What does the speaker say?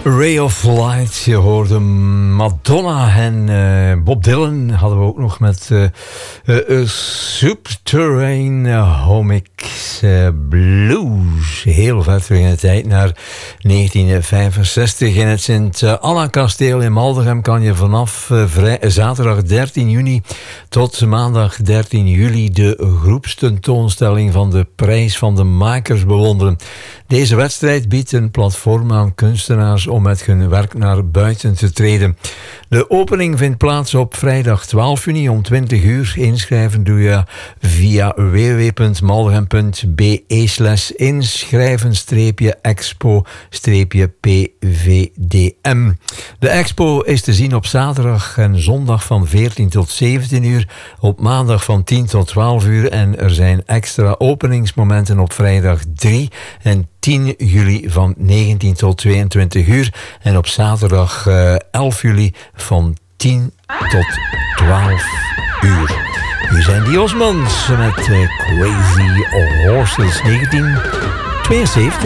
Ray of Light, je hoorde Madonna en Bob Dylan hadden we ook nog met Subterrane Homix Blues. Heel vet, weer in de tijd naar 1965. In het Sint-Anna-kasteel in Maldegem kan je vanaf zaterdag 13 juni tot maandag 13 juli de groepstentoonstelling van de Prijs van de Makers bewonderen. Deze wedstrijd biedt een platform aan kunstenaars om met hun werk naar buiten te treden. De opening vindt plaats op vrijdag 12 juni om 20 uur. Inschrijven doe je via www.maldegem.be/inschrijven-expo-pvdm. De expo is te zien op zaterdag en zondag van 14 tot 17 uur, op maandag van 10 tot 12 uur en er zijn extra openingsmomenten op vrijdag 3 en 10 juli van 19 tot 22 uur en op zaterdag 11 juli van 10 tot 12 uur. Hier zijn die Osmonds met Crazy Horses 1972.